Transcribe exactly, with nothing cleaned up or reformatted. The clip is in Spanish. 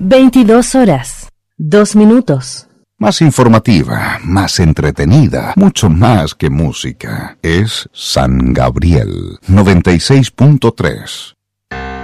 veintidós horas, dos minutos. Más informativa, más entretenida, mucho más que música. Es San Gabriel noventa y seis punto tres.